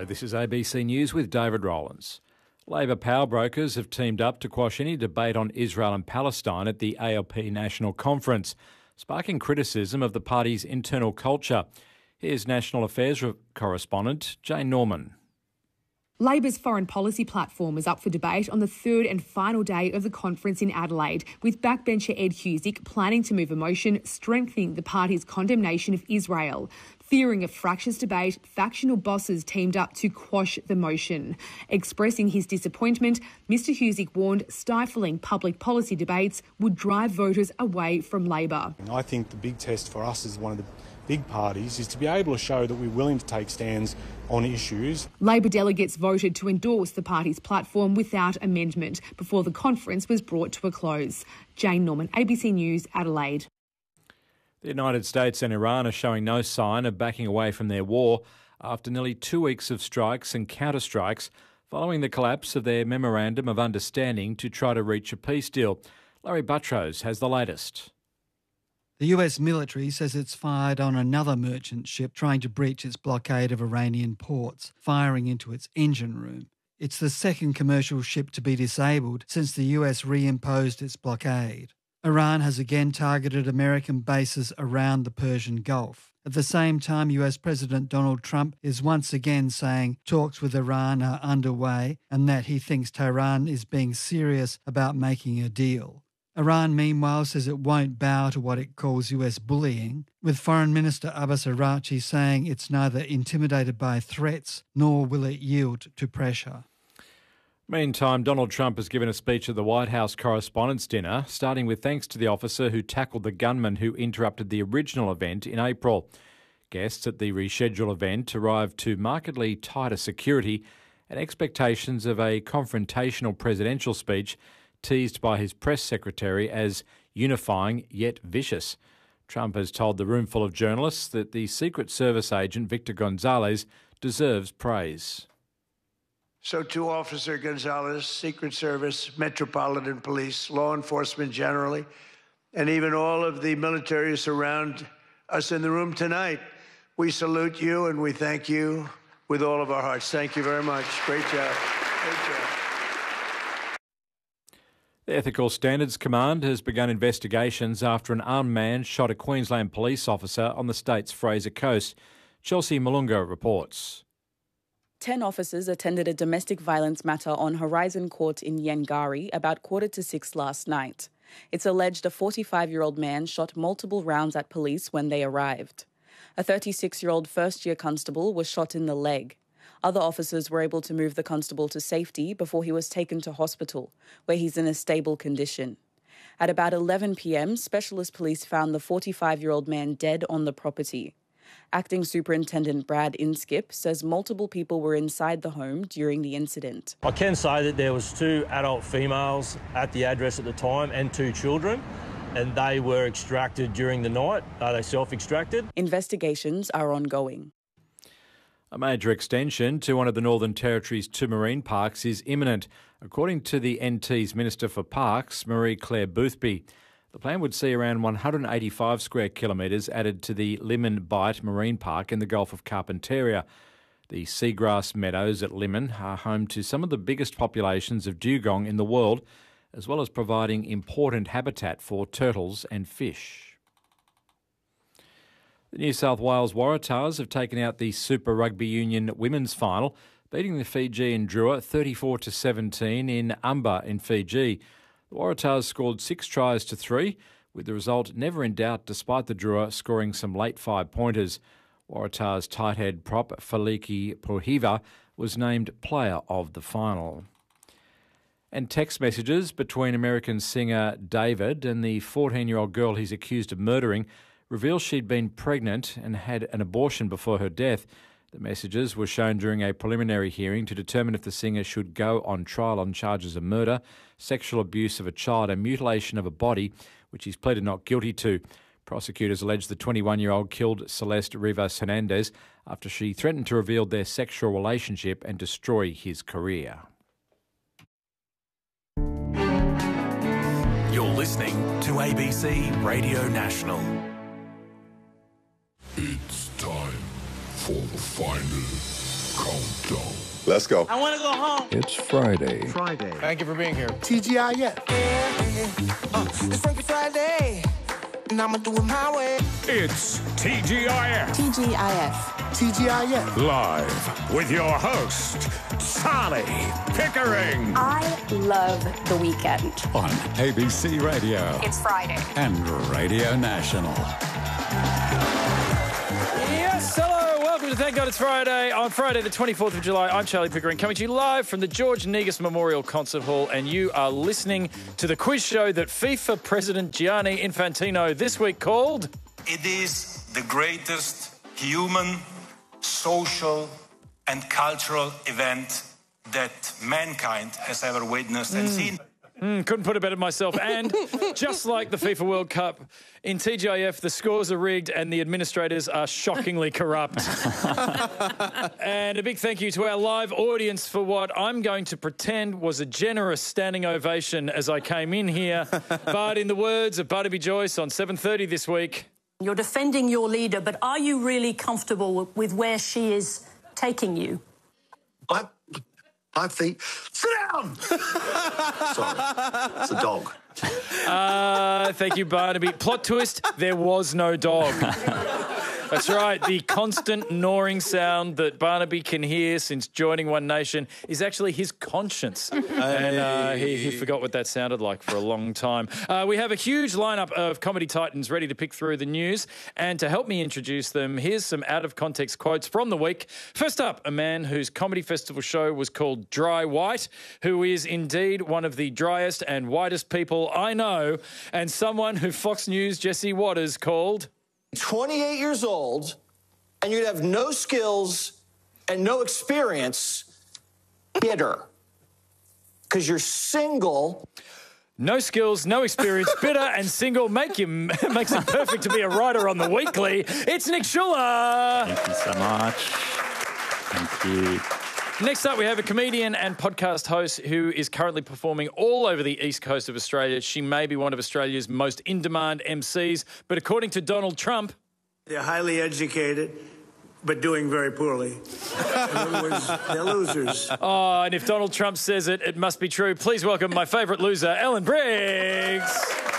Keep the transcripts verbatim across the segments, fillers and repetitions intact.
This is A B C News with David Rowlands. Labor power brokers have teamed up to quash any debate on Israel and Palestine at the A L P National Conference, sparking criticism of the party's internal culture. Here's National Affairs correspondent Jane Norman. Labor's foreign policy platform is up for debate on the third and final day of the conference in Adelaide, with backbencher Ed Husic planning to move a motion strengthening the party's condemnation of Israel. Fearing a fractious debate, factional bosses teamed up to quash the motion. Expressing his disappointment, Mr Husic warned stifling public policy debates would drive voters away from Labor. I think the big test for us as one of the big parties is to be able to show that we're willing to take stands on issues. Labor delegates voted to endorse the party's platform without amendment before the conference was brought to a close. Jane Norman, A B C News, Adelaide. The United States and Iran are showing no sign of backing away from their war after nearly two weeks of strikes and counterstrikes following the collapse of their Memorandum of Understanding to try to reach a peace deal. Larry Buttrose has the latest. The U S military says it's fired on another merchant ship trying to breach its blockade of Iranian ports, firing into its engine room. It's the second commercial ship to be disabled since the U S reimposed its blockade. Iran has again targeted American bases around the Persian Gulf. At the same time, U S President Donald Trump is once again saying talks with Iran are underway and that he thinks Tehran is being serious about making a deal. Iran, meanwhile, says it won't bow to what it calls U S bullying, with Foreign Minister Abbas Araghchi saying it's neither intimidated by threats nor will it yield to pressure. Meantime, Donald Trump has given a speech at the White House Correspondents' Dinner, starting with thanks to the officer who tackled the gunman who interrupted the original event in April. Guests at the rescheduled event arrived to markedly tighter security and expectations of a confrontational presidential speech teased by his press secretary as unifying yet vicious. Trump has told the room full of journalists that the Secret Service agent Victor Gonzalez deserves praise. So to Officer Gonzalez, Secret Service, Metropolitan Police, law enforcement generally, and even all of the military surround us in the room tonight, we salute you and we thank you with all of our hearts. Thank you very much. Great job. Great job. The Ethical Standards Command has begun investigations after an armed man shot a Queensland police officer on the state's Fraser Coast. Chelsea Malunga reports. Ten officers attended a domestic violence matter on Horizon Court in Yangari about quarter to six last night. It's alleged a forty-five-year-old man shot multiple rounds at police when they arrived. A thirty-six-year-old first-year constable was shot in the leg. Other officers were able to move the constable to safety before he was taken to hospital, where he's in a stable condition. At about eleven p.m, Specialist Police found the forty-five-year-old man dead on the property. Acting Superintendent Brad Inskip says multiple people were inside the home during the incident. I can say that there was two adult females at the address at the time and two children, and they were extracted during the night. Uh, they self-extracted. Investigations are ongoing. A major extension to one of the Northern Territory's two marine parks is imminent, according to the N T's Minister for Parks, Marie-Claire Boothby. The plan would see around one hundred eighty-five square kilometres added to the Limmen Bight Marine Park in the Gulf of Carpentaria. The seagrass meadows at Limmen are home to some of the biggest populations of dugong in the world, as well as providing important habitat for turtles and fish. The New South Wales Waratahs have taken out the Super Rugby Union women's final, beating the Fijian Drua thirty-four to seventeen in Umba in Fiji. The Waratahs scored six tries to three, with the result never in doubt despite the Drua scoring some late five-pointers. Waratahs tight head prop Faliki Pohiva was named player of the final. And text messages between American singer David and the fourteen-year-old girl he's accused of murdering reveals she'd been pregnant and had an abortion before her death. The messages were shown during a preliminary hearing to determine if the singer should go on trial on charges of murder, sexual abuse of a child and mutilation of a body, which he's pleaded not guilty to. Prosecutors allege the twenty-one-year-old killed Celeste Rivas Hernandez after she threatened to reveal their sexual relationship and destroy his career. You're listening to A B C Radio National. It's time for the final countdown. Let's go. I want to go home. It's Friday. Friday. Thank you for being here. T G I F. Uh, it's Frankie Friday, and I'ma do it my way. It's T G I F. T G I F. T G I F. Live with your host, Sally Pickering. I love the weekend. On A B C Radio. It's Friday. And Radio National. Yes, hello, welcome to Thank God It's Friday. On Friday, the twenty-fourth of July, I'm Charlie Pickering, coming to you live from the George Negus Memorial Concert Hall, and you are listening to the quiz show that FIFA President Gianni Infantino this week called... It is the greatest human, social and cultural event that mankind has ever witnessed and Mm. seen. Mm, couldn't put it better myself. And just like the FIFA World Cup, in T G I F, the scores are rigged and the administrators are shockingly corrupt. And a big thank you to our live audience for what I'm going to pretend was a generous standing ovation as I came in here. But in the words of Barnaby Joyce on seven thirty this week... You're defending your leader, but are you really comfortable with where she is taking you? I... I think, sit down! Sorry, it's a dog. Uh, thank you, Barnaby. Plot twist, there was no dog. That's right. The constant gnawing sound that Barnaby can hear since joining One Nation is actually his conscience. And uh, he, he forgot what that sounded like for a long time. Uh, we have a huge lineup of comedy titans ready to pick through the news. And to help me introduce them, here's some out-of-context quotes from the week. First up, a man whose comedy festival show was called Dry White, who is indeed one of the driest and whitest people I know, and someone who Fox News' Jesse Waters called... twenty-eight years old, and you'd have no skills and no experience, bitter. Because you're single. No skills, no experience, bitter and single make you, makes it perfect to be a writer on The Weekly. It's Nick Schuller. Thank you so much. Thank you. Next up, we have a comedian and podcast host who is currently performing all over the east coast of Australia. She may be one of Australia's most in-demand M Cs, but according to Donald Trump... They're highly educated, but doing very poorly. In other words, they're losers. Oh, and if Donald Trump says it, it must be true. Please welcome my favourite loser, Ellen Briggs.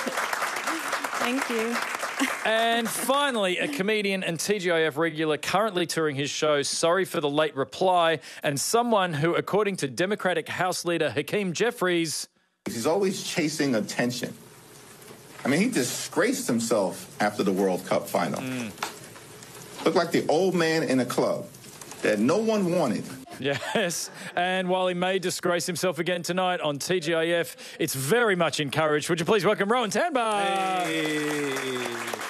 Thank you. And finally, a comedian and T G I F regular currently touring his show, Sorry for the Late Reply, and someone who, according to Democratic House Leader Hakeem Jeffries... He's always chasing attention. I mean, he disgraced himself after the World Cup final. Mm. Looked like the old man in a club that no one wanted. Yes, and while he may disgrace himself again tonight on T G I F, it's very much encouraged. Would you please welcome Rowan Tanbar? Hey.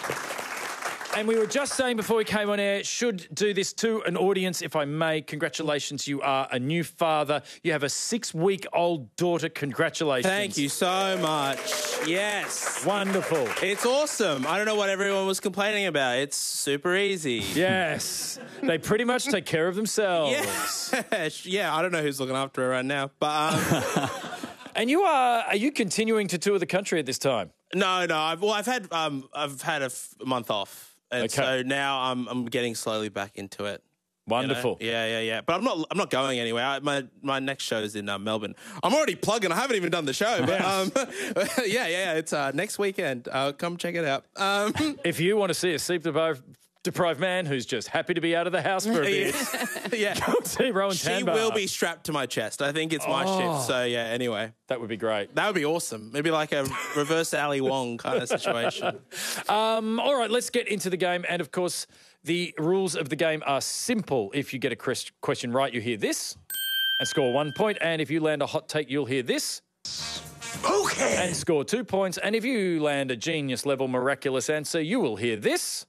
And we were just saying before we came on air, should do this to an audience, if I may. Congratulations, you are a new father. You have a six-week-old daughter. Congratulations. Thank you so much. Yes. Wonderful. It's awesome. I don't know what everyone was complaining about. It's super easy. Yes. They pretty much take care of themselves. Yeah. Yeah, I don't know who's looking after her right now, but... Um... And you are, are you continuing to tour the country at this time? No, no. I've, well, I've had, um, I've had a, f- a month off. And okay. so now I'm I'm getting slowly back into it. Wonderful. You know? Yeah, yeah, yeah. But I'm not I'm not going anywhere. I, my my next show is in uh, Melbourne. I'm already plugging. I haven't even done the show. But um, yeah, yeah. It's uh, next weekend. Uh, come check it out. Um, if you want to see a sleep deprived deprived man who's just happy to be out of the house for a bit, yeah, go see Rowan She Tanbar. will be strapped to my chest. I think it's my oh, shift. So yeah. Anyway, that would be great. That would be awesome. Maybe like a reverse Ali Wong kind of situation. Um, all right, let's get into the game. And of course, the rules of the game are simple. If you get a question right, you hear this and score one point. And if you land a hot take, you'll hear this. Okay. And score two points. And if you land a genius level miraculous answer, you will hear this.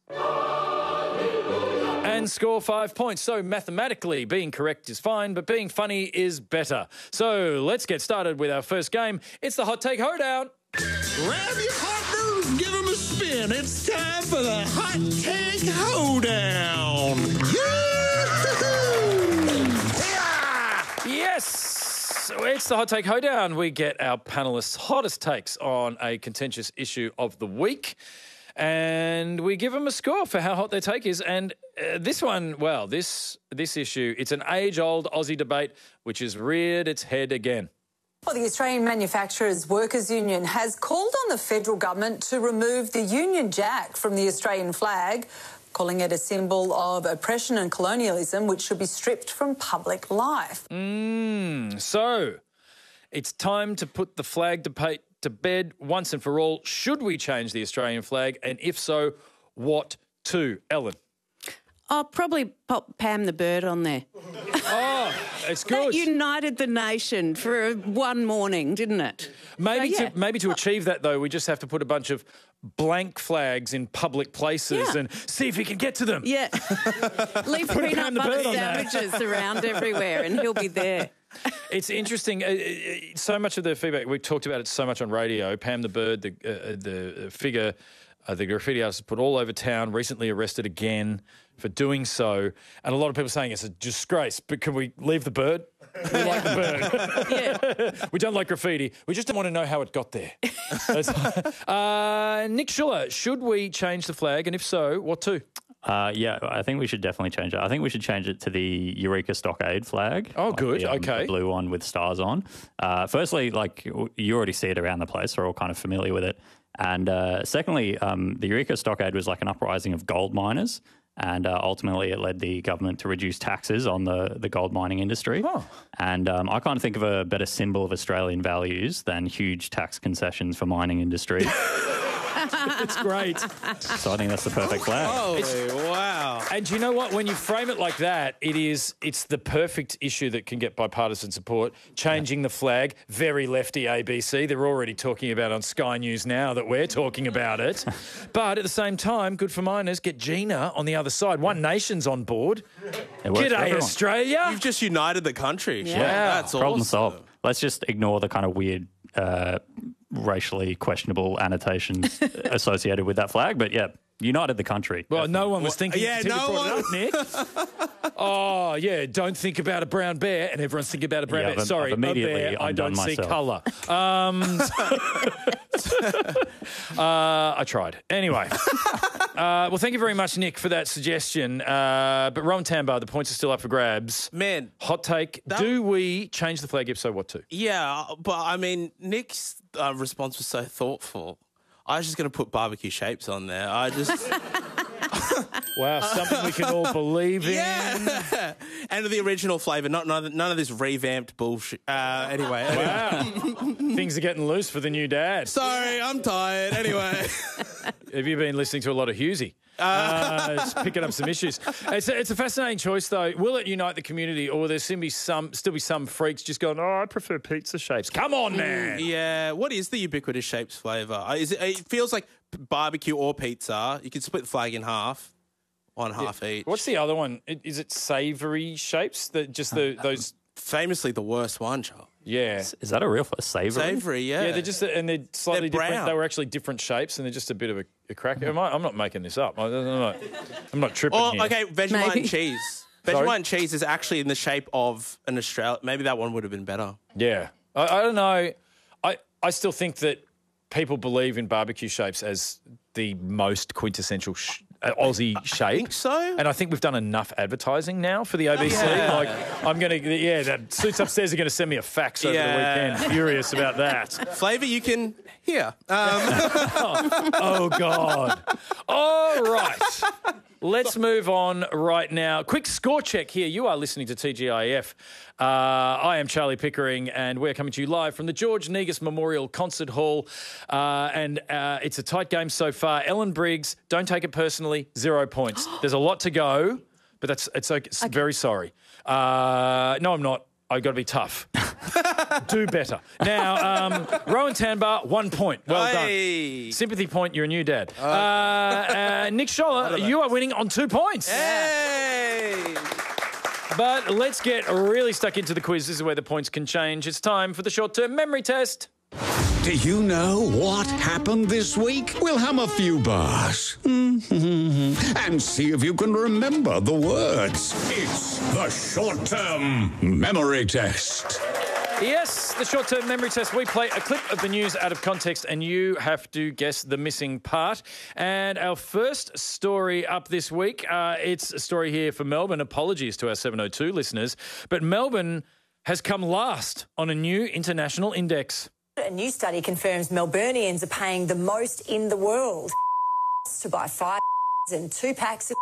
And score five points. So mathematically, being correct is fine, but being funny is better. So let's get started with our first game. It's the Hot Take Hoedown. Grab your partners, give them a spin. It's time for the Hot Take Hoedown. Yeah! Yes! It's the Hot Take Hoedown. We get our panellists' hottest takes on a contentious issue of the week. and we give them a score for how hot their take is. And uh, this one, well, this this issue, it's an age-old Aussie debate which has reared its head again. Well, the Australian Manufacturers Workers Union has called on the federal government to remove the Union Jack from the Australian flag, calling it a symbol of oppression and colonialism which should be stripped from public life. Mm, so, it's time to put the flag debate to bed once and for all. Should we change the Australian flag? And if so, what to? Ellen? I'll probably pop Pam the Bird on there. Oh, it's good. That united the nation for one morning, didn't it? Maybe so, yeah. to maybe to achieve that, though, we just have to put a bunch of blank flags in public places Yeah. and see if we can get to them. Yeah. Leave Put peanut Pam the butter Bird on there. sandwiches around everywhere and he'll be there. It's interesting. Uh, uh, so much of the feedback, we talked about it so much on radio. Pam the Bird, the uh, the figure, uh, the graffiti artist put all over town, recently arrested again for doing so. And a lot of people saying it's a disgrace, but can we leave the bird? We like the bird. Yeah. We don't like graffiti. We just don't want to know how it got there. uh, Nick Schuller, should we change the flag? And if so, what to? Uh, yeah, I think we should definitely change it. I think we should change it to the Eureka Stockade flag. Oh, like good. the, um, Okay. The blue one with stars on. Uh, firstly, like you already see it around the place. We're all kind of familiar with it. And uh, secondly, um, the Eureka Stockade was like an uprising of gold miners. And uh, ultimately, it led the government to reduce taxes on the, the gold mining industry. Oh. And um, I can't think of a better symbol of Australian values than huge tax concessions for mining industry. It's great. So I think that's the perfect flag. Holy wow. And you know what? When you frame it like that, it is, it's the perfect issue that can get bipartisan support. Changing the flag, very lefty A B C. They're already talking about on Sky News now that we're talking about it. But at the same time, good for miners, get Gina on the other side. One Nation's on board. It works for G'day, everyone. Australia. You've just united the country. Yeah. Wow. That's Problem awesome. solved. Let's just ignore the kind of weird, uh, racially questionable annotations associated with that flag. But yeah, united the country. Well, no one was thinking yeah, until no you brought one- it up, Nick. Oh, yeah, don't think about a brown bear. And everyone's thinking about a brown Yeah, bear. I've- Sorry, I've immediately a bear, I undone don't see myself. colour. Um, uh, I tried. Anyway. Uh, well, thank you very much, Nick, for that suggestion. Uh, but Rowan Tambar, the points are still up for grabs. Man. Hot take. That- Do we change the flag? If so, what to? Yeah, but I mean, Nick's uh, response was so thoughtful. I was just going to put barbecue shapes on there. I just... Wow, something we can all believe in. Yeah. And the original flavour, not none of, none of this revamped bullshit. Uh, anyway. Wow. Things are getting loose for the new dad. Sorry, I'm tired. Anyway. Have you been listening to a lot of Hughesy? Uh, just picking up some issues. It's a, it's a fascinating choice, though. Will it unite the community, or will there still be some still be some freaks just going, "Oh, I prefer pizza shapes"? Come on, man. Yeah. What is the ubiquitous shapes flavour? Uh, Is it, it feels like barbecue or pizza. You can split the flag in half, one half each. What's the other one? I- Is it savoury shapes? That just the those famously the worst one, Charles. Yeah. Is that a real savoury? Savoury, yeah. Yeah, they're just and they're slightly They're different. brown. They were actually different shapes, and they're just a bit of a, a crack. Am I, I'm not making this up. I, I'm not. I'm not tripping Oh, here. okay. Vegemite Maybe. and cheese. Sorry? Vegemite and cheese is actually in the shape of an Australian. Maybe that one would have been better. Yeah, I, I don't know. I I still think that people believe in barbecue shapes as the most quintessential sh- uh, Aussie shape. I think so. And I think we've done enough advertising now for the A B C. Yeah. Like, I'm going to, yeah, the suits upstairs are going to send me a fax over Yeah. the weekend. Furious about that. Flavour you can hear. Um, Oh, God. All right. Let's move on right now. Quick score check here. You are listening to T G I F. Uh, I am Charlie Pickering, and we're coming to you live from the George Negus Memorial Concert Hall. Uh, and uh, it's a tight game so far. Ellen Briggs, don't take it personally, zero points. There's a lot to go, but that's it's, okay. It's very sorry. Uh, no, I'm not. I've got to be tough. Do better. Now, um, Rowan Tanbar, one point. Well Hey. done. Sympathy point, you're a new dad. Uh, uh, Nick Scholler, you are winning on two points. Hey! But let's get really stuck into the quiz. This is where the points can change. It's time for the short-term memory test. Do you know what happened this week? We'll hum a few bars and see if you can remember the words. It's the short-term memory test. Yes, the short-term memory test. We play a clip of the news out of context and you have to guess the missing part. And our first story up this week, uh, it's a story here for Melbourne. Apologies to our seven oh two listeners. But Melbourne has come last on a new international index. A new study confirms Melburnians are paying the most in the world to buy five and two packs of...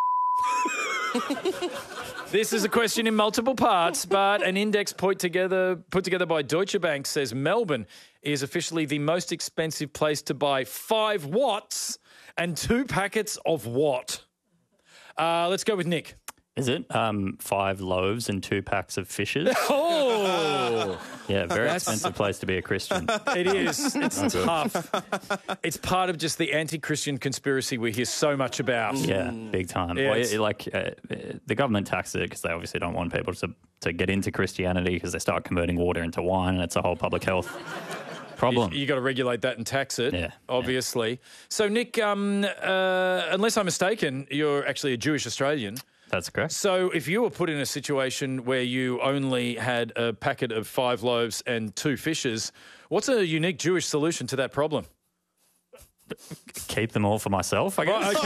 This is a question in multiple parts, but an index put together put together by Deutsche Bank says Melbourne is officially the most expensive place to buy five watts and two packets of what? Uh, let's go with Nick. Is it um, five loaves and two packs of fishes? Oh! Yeah, very That's- expensive place to be a Christian. It is. It's Not good. tough. It's part of just the anti-Christian conspiracy we hear so much about. Yeah, big time. Yeah, Well, it's- it- like uh, the government taxes it because they obviously don't want people to, to get into Christianity because they start converting water into wine and it's a whole public health problem. You, you got to regulate that and tax it, Yeah, obviously. So, Nick, um, uh, unless I'm mistaken, you're actually a Jewish Australian. That's correct. So if you were put in a situation where you only had a packet of five loaves and two fishes, what's a unique Jewish solution to that problem? Keep them all for myself, I guess. Right,